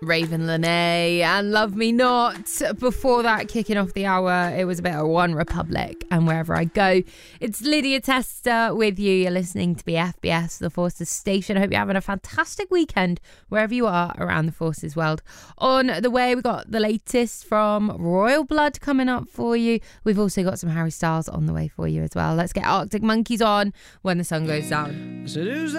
Raven Lene and Love Me Not. Before that, kicking off the hour, it was a bit of One Republic and Wherever I Go. It's Lydia Tester with you. You're listening to BFBS, the Forces Station. I hope you're having a fantastic weekend wherever you are around the Forces world. On the way, we got the latest from Royal Blood coming up for you. We've also got some Harry Styles on the way for you as well. Let's get Arctic Monkeys on When the Sun Goes Down.